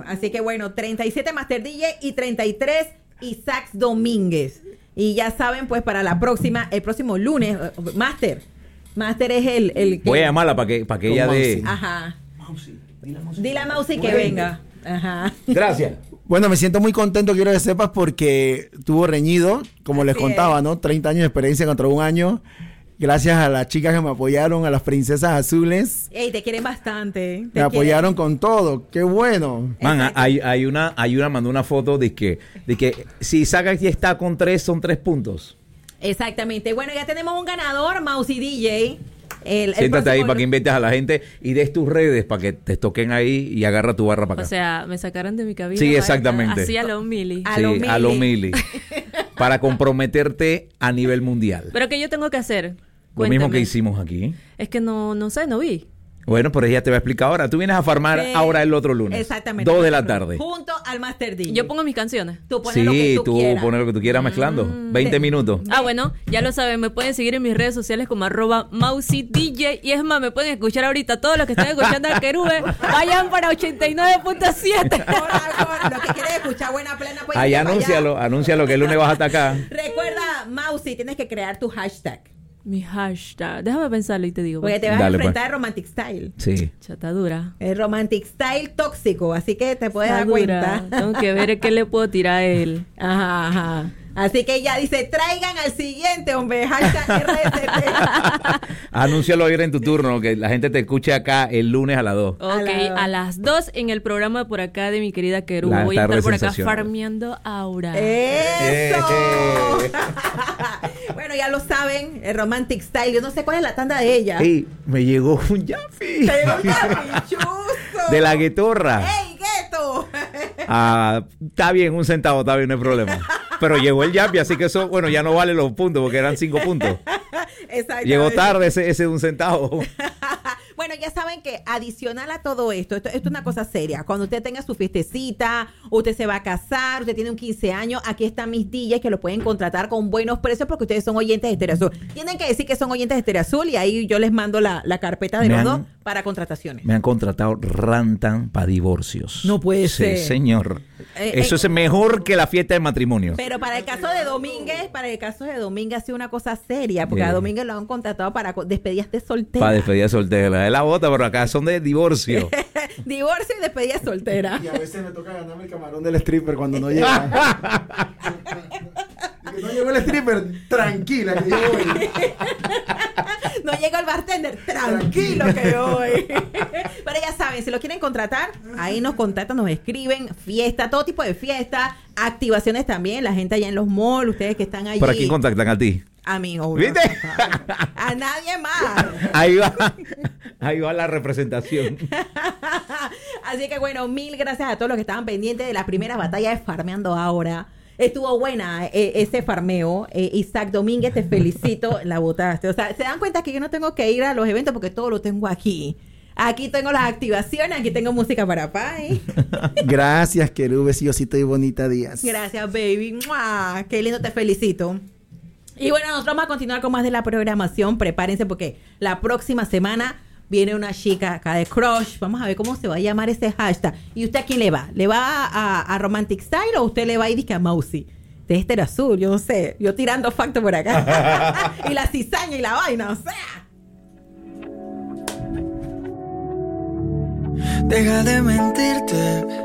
Así que bueno, 37 Master DJ y 33 Isaac Domínguez. Y ya saben, pues para la próxima, el próximo lunes, Master es el que... Voy a llamarla para que ella dé... Ajá. Dile a Mausi que venga. Ajá. Gracias. Bueno, me siento muy contento, quiero que sepas, porque estuvo reñido, como les contaba, ¿no? 30 años de experiencia contra un año. Gracias a las chicas que me apoyaron, a las princesas azules. Ey, te quieren bastante. Me apoyaron con todo. ¡Qué bueno! Man, hay una mandó una foto de que si Isaac aquí está con 3, son 3 puntos. Exactamente. Bueno, ya tenemos un ganador, Mausi DJ. Siéntate ahí para que inventes a la gente y des tus redes para que te toquen ahí y agarra tu barra para acá. O sea, me sacaron de mi cabina. Sí, exactamente. Así a lo mili. A lo mili. Para comprometerte a nivel mundial. ¿Pero qué yo tengo que hacer? Lo mismo que hicimos aquí. Es que no sé, no vi. Bueno, pero ella te va a explicar ahora. Tú vienes a farmar ahora el otro lunes. Exactamente. 2 de la tarde. Junto al Master DJ. Yo pongo mis canciones. Tú pones lo que tú quieras. Pones lo que tú quieras mezclando. 20 minutos. Bueno, ya lo saben. Me pueden seguir en mis redes sociales como @MausiDJ. Y es más, me pueden escuchar ahorita. Todos los que están escuchando al Querube, vayan para 89.7. Lo que quieren escuchar buena plena. Pues ahí anúncialo que el lunes vas hasta acá. Recuerda, Mausi, tienes que crear tu hashtag. Mi hashtag. Déjame pensarlo y te digo. Porque te vas a enfrentar a Romantic Style. Sí. Chatadura. El Romantic Style tóxico, así que te puedes dar cuenta. Tengo que ver qué le puedo tirar a él. Ajá. Así que ella dice, traigan al siguiente, hombre, hashtag RST. Anúncialo ahora en tu turno, que la gente te escuche acá el lunes a las 2. Ok, a las 2 en el programa por acá de mi querida Querube. Voy a estar por acá farmeando aura. ¡Eso! Bueno, ya lo saben, el Romantic Style. Yo no sé cuál es la tanda de ella. ¡Ey! Me llegó un Yafi. ¡Te llegó un Yafi, chuzo! De la guetorra. ¡Ey, gueto! Está bien, 1 centavo, está bien, no hay problema. Pero llegó el Yapi, así que eso, bueno, ya no vale los puntos porque eran 5 puntos. Llegó tarde ese de 1 centavo. Bueno, ya saben que adicional a todo esto es una cosa seria. Cuando usted tenga su fiestecita, usted se va a casar, usted tiene un 15 años, aquí están mis DJs que lo pueden contratar con buenos precios porque ustedes son oyentes de Estéreo Azul. Tienen que decir que son oyentes de Estéreo Azul y ahí yo les mando la carpeta de los dos para contrataciones. Me han contratado rantan para divorcios. No puede ser. Sí, señor. Eso es mejor que la fiesta de matrimonio. Pero para el caso de Domínguez, ha sido una cosa seria, porque a Domínguez lo han contratado para despedidas de soltera. Para despedidas de soltera. Es la bota, pero acá son de divorcio. Divorcio y despedida soltera. Y a veces me toca ganarme el camarón del stripper cuando no llega. No llegó el stripper, tranquila que yo voy. No llegó el bartender, tranquilo que yo voy. Pero ya saben, si lo quieren contratar, ahí nos contactan, nos escriben, fiesta, todo tipo de fiesta, activaciones también, la gente allá en los malls, ustedes que están allí. ¿Por aquí contactan a ti? A mí, ¿viste? A nadie más. Ahí va la representación. Así que bueno, 1000 gracias a todos los que estaban pendientes de la primera batalla de Farmeando Ahora. Estuvo buena ese farmeo. Isaac Domínguez, te felicito, la votaste. O sea, se dan cuenta que yo no tengo que ir a los eventos porque todo lo tengo aquí. Aquí tengo las activaciones, aquí tengo música para Pai. Gracias, Querube, Diosito y Bonita Díaz. Gracias, baby. ¡Mua! Qué lindo, te felicito. Y bueno, nosotros vamos a continuar con más de la programación. Prepárense porque la próxima semana viene una chica acá de Crush. Vamos a ver cómo se va a llamar ese hashtag. ¿Y usted a quién le va? ¿Le va a Romantic Style o usted le va a ir a Mausi? De Estéreo Azul, yo no sé. Yo tirando facto por acá. Y la cizaña y la vaina, o sea. Deja de mentirte.